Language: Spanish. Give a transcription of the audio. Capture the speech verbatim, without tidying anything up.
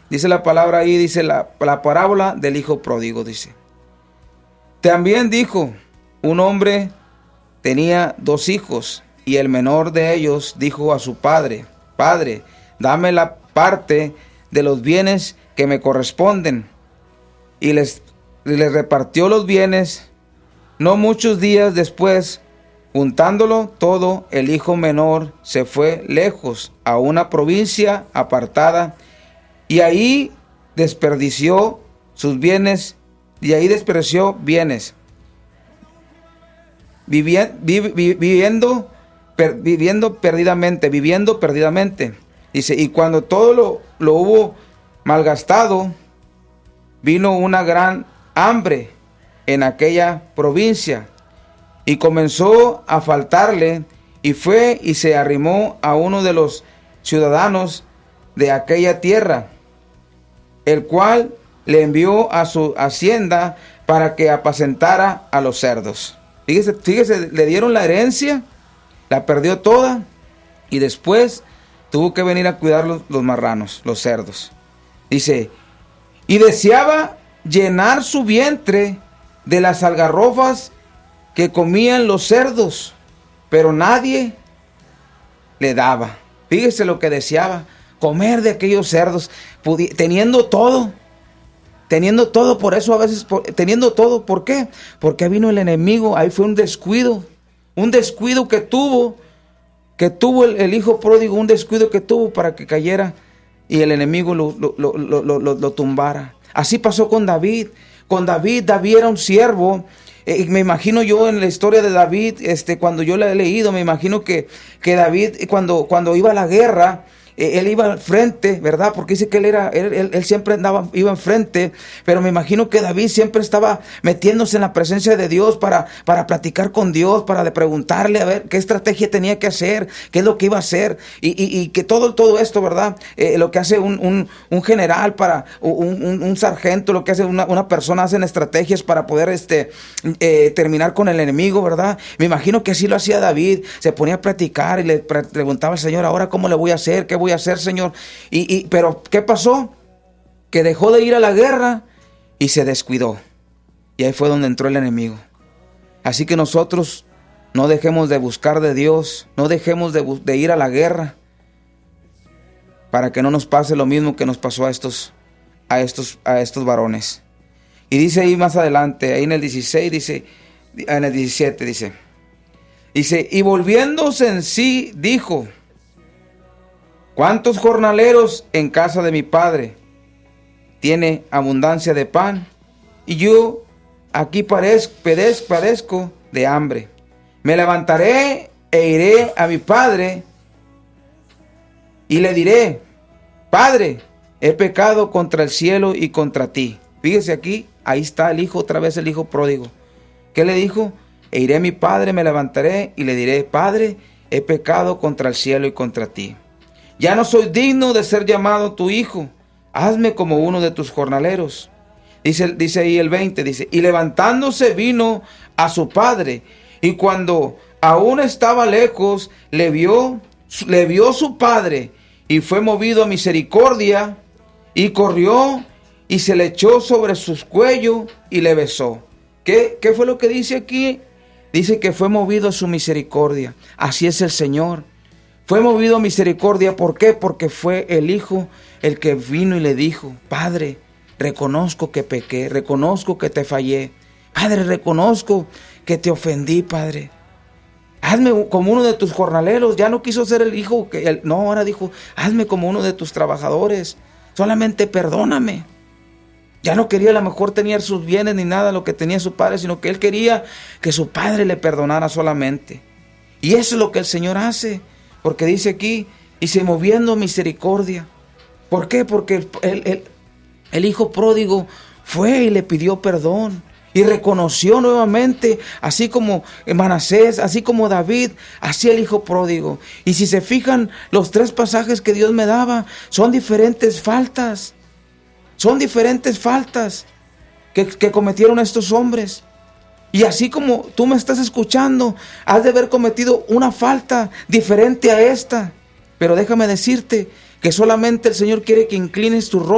Dice la palabra ahí, dice la, la parábola del hijo pródigo, dice. También dijo, un hombre tenía dos hijos, y el menor de ellos dijo a su padre, Padre, dame la parte de los bienes que me corresponden. Y les, les repartió los bienes. No muchos días después, juntándolo todo, el hijo menor se fue lejos a una provincia apartada, y ahí desperdició sus bienes, y ahí desperdició bienes, vivi- vi- vi- viviendo, per- viviendo perdidamente, viviendo perdidamente. Dice, y cuando todo lo, lo hubo malgastado, vino una gran hambre en aquella provincia, y comenzó a faltarle, y fue y se arrimó a uno de los ciudadanos de aquella tierra, el cual le envió a su hacienda para que apacentara a los cerdos. Fíjese, fíjese, le dieron la herencia, la perdió toda, y después tuvo que venir a cuidar los, los marranos, los cerdos. Dice, y deseaba llenar su vientre de las algarrobas que comían los cerdos, pero nadie le daba. Fíjese lo que deseaba, comer de aquellos cerdos, pudi- teniendo todo, teniendo todo, por eso a veces, por, teniendo todo, ¿por qué? Porque vino el enemigo, ahí fue un descuido, un descuido que tuvo, que tuvo el, el hijo pródigo, un descuido que tuvo para que cayera y el enemigo lo, lo, lo, lo, lo, lo, lo tumbara. Así pasó con David, con David, David era un siervo. Eh, me imagino yo en la historia de David, este, cuando yo la he leído, me imagino que, que David cuando, cuando iba a la guerra, eh, él iba al frente, ¿verdad? Porque dice que él era, él, él, él siempre andaba, iba enfrente, pero me imagino que David siempre estaba metiéndose en la presencia de Dios para, para platicar con Dios, para de preguntarle a ver qué estrategia tenía que hacer, qué es lo que iba a hacer, y, y, y que todo, todo esto, ¿verdad? Eh, lo que hace un, un, un general para, un, un, un sargento, lo que hace una, una persona, hacen estrategias para poder este, eh, terminar con el enemigo, ¿verdad? Me imagino que así lo hacía David, se ponía a platicar y le pre- preguntaba al Señor, ahora cómo le voy a hacer, qué voy a hacer, Señor. Y, y, pero, ¿qué pasó? Que dejó de ir a la guerra y se descuidó. Y ahí fue donde entró el enemigo. Así que nosotros no dejemos de buscar de Dios, no dejemos de, de ir a la guerra, para que no nos pase lo mismo que nos pasó a estos, a estos, a estos varones. Y dice ahí más adelante, ahí en el dieciséis, dice, en el diecisiete dice, dice, y volviéndose en sí, dijo, ¿cuántos jornaleros en casa de mi padre tiene abundancia de pan? Y yo aquí parezco, padezco, padezco de hambre. Me levantaré e iré a mi padre y le diré, Padre, he pecado contra el cielo y contra ti. Fíjese aquí, ahí está el hijo, otra vez el hijo pródigo. ¿Qué le dijo? E iré a mi padre, me levantaré y le diré, Padre, he pecado contra el cielo y contra ti. Ya no soy digno de ser llamado tu hijo. Hazme como uno de tus jornaleros. Dice, dice ahí el veinte, dice, y levantándose vino a su padre, y cuando aún estaba lejos, le vio, le vio su padre, y fue movido a misericordia, y corrió, y se le echó sobre su cuello, y le besó. ¿Qué, qué fue lo que dice aquí? Dice que fue movido a su misericordia. Así es el Señor. Fue movido a misericordia, ¿por qué? Porque fue el Hijo el que vino y le dijo, Padre, reconozco que pequé, reconozco que te fallé. Padre, reconozco que te ofendí, Padre. Hazme como uno de tus jornaleros. Ya no quiso ser el hijo, que el, no, ahora dijo, hazme como uno de tus trabajadores. Solamente perdóname. Ya no quería a lo mejor tener sus bienes ni nada lo que tenía su padre, sino que él quería que su padre le perdonara solamente. Y eso es lo que el Señor hace. Porque dice aquí, y se moviendo misericordia. ¿Por qué? Porque el, el, el, el hijo pródigo fue y le pidió perdón. Y reconoció nuevamente, así como Manasés, así como David, así el hijo pródigo. Y si se fijan, los tres pasajes que Dios me daba, son diferentes faltas. Son diferentes faltas que, que cometieron estos hombres. Y así como tú me estás escuchando, has de haber cometido una falta diferente a esta. Pero déjame decirte que solamente el Señor quiere que inclines tu rostro